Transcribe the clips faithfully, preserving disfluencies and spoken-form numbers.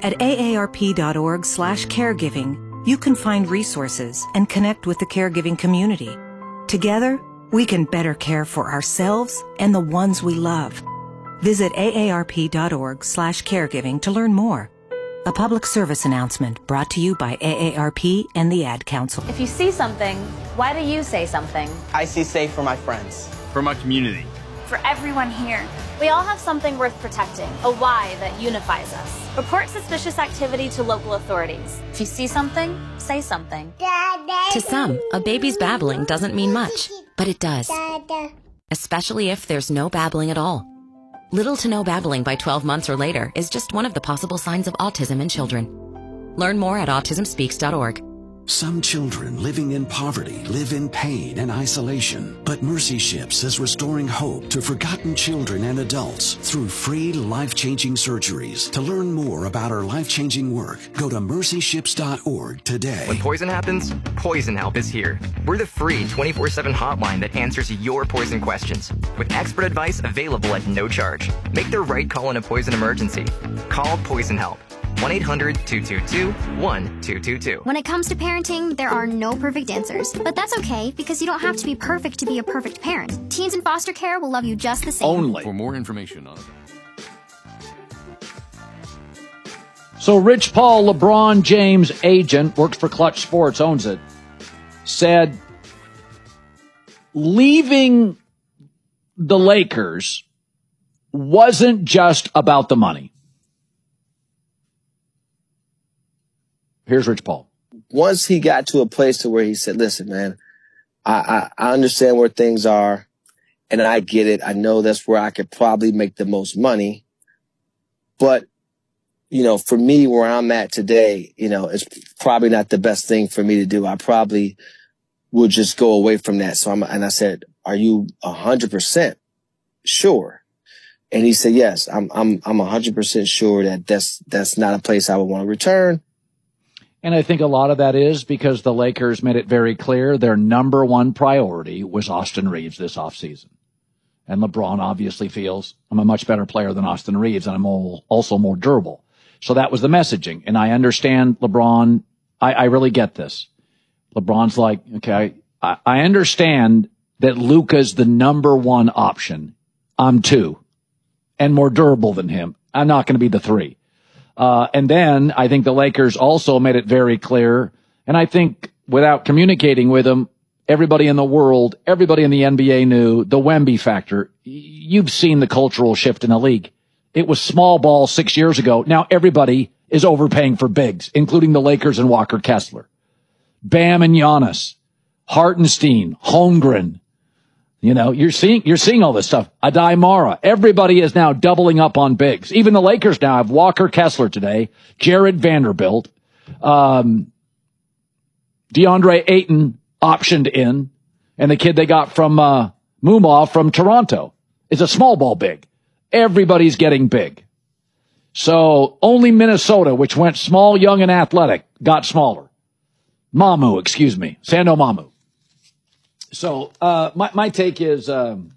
At aarp.org slash caregiving, you can find resources and connect with the caregiving community. Together, we can better care for ourselves and the ones we love. Visit aarp.org slash caregiving to learn more. A public service announcement brought to you by A A R P and the Ad Council. If you see something, why do you say something? I see safe for my friends. For my community. For everyone here. We all have something worth protecting, a why that unifies us. Report suspicious activity to local authorities. If you see something, say something. To some, a baby's babbling doesn't mean much, but it does. Especially if there's no babbling at all. Little to no babbling by twelve months or later is just one of the possible signs of autism in children. Learn more at autism speaks dot org. Some children living in poverty live in pain and isolation, but Mercy Ships is restoring hope to forgotten children and adults through free life-changing surgeries. To learn more about our life-changing work, go to mercy ships dot org today. When poison happens, Poison Help is here. We're the free twenty-four seven hotline that answers your poison questions, with expert advice available at no charge. Make the right call in a poison emergency. Call Poison Help. one eight hundred two two two one two two two. When it comes to parenting, there are no perfect answers. But that's okay, because you don't have to be perfect to be a perfect parent. Teens in foster care will love you just the same. Only. For more information on it. So Rich Paul, LeBron James' agent, works for Clutch Sports, owns it, said leaving the Lakers wasn't just about the money. Here's Rich Paul. Once he got to a place to where he said, listen, man, I, I, I understand where things are and I get it. I know that's where I could probably make the most money. But, you know, for me, where I'm at today, you know, it's probably not the best thing for me to do. I probably would just go away from that. So I'm, and I said, are you a hundred percent sure? And he said, yes, I'm, I'm, I'm a hundred percent sure that that's, that's not a place I would want to return. And I think a lot of that is because the Lakers made it very clear their number one priority was Austin Reeves this offseason. And LeBron obviously feels I'm a much better player than Austin Reeves, and I'm also more durable. So that was the messaging. And I understand LeBron. I, I really get this. LeBron's like, okay, I, I understand that Luka's the number one option. I'm two and more durable than him. I'm not going to be the three. Uh, and then I think the Lakers also made it very clear, and I think without communicating with them, everybody in the world, everybody in the N B A knew the Wemby factor. You've seen the cultural shift in the league. It was small ball six years ago. Now everybody is overpaying for bigs, including the Lakers and Walker Kessler. Bam and Giannis, Hartenstein, Holmgren. You know, you're seeing, you're seeing all this stuff. Adai Mara. Everybody is now doubling up on bigs. Even the Lakers now have Walker Kessler today, Jared Vanderbilt, um, DeAndre Ayton optioned in, and the kid they got from, uh, Mumov from Toronto is a small ball big. Everybody's getting big. So only Minnesota, which went small, young, and athletic, got smaller. Mamu, excuse me. Sando Mamu. So, uh, my, my take is, um,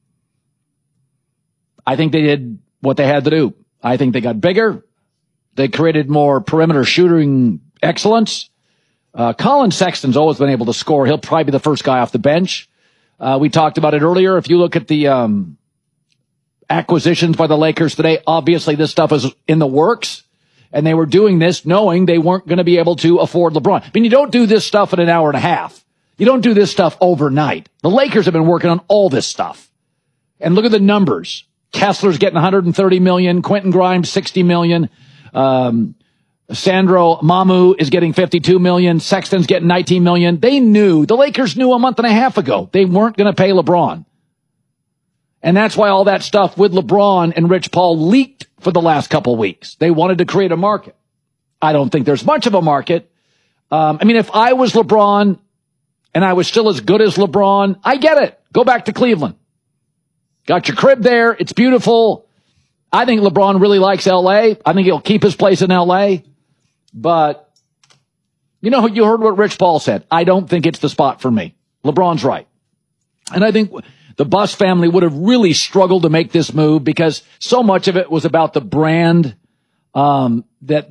I think they did what they had to do. I think they got bigger. They created more perimeter shooting excellence. Uh, Colin Sexton's always been able to score. He'll probably be the first guy off the bench. Uh, we talked about it earlier. If you look at the, um, acquisitions by the Lakers today, obviously this stuff is in the works. And they were doing this knowing they weren't going to be able to afford LeBron. I mean, you don't do this stuff in an hour and a half. You don't do this stuff overnight. The Lakers have been working on all this stuff. And look at the numbers. Kessler's getting one hundred thirty million dollars. Quentin Grimes, sixty million dollars. Um, Sandro Mamu is getting fifty-two million dollars. Sexton's getting nineteen million dollars. They knew, the Lakers knew a month and a half ago, they weren't going to pay LeBron. And that's why all that stuff with LeBron and Rich Paul leaked for the last couple weeks. They wanted to create a market. I don't think there's much of a market. Um, I mean, if I was LeBron, and I was still as good as LeBron, I get it. Go back to Cleveland. Got your crib there. It's beautiful. I think LeBron really likes L A. I think he'll keep his place in L A. But, you know, you heard what Rich Paul said. I don't think it's the spot for me. LeBron's right. And I think the Buss family would have really struggled to make this move because so much of it was about the brand um, that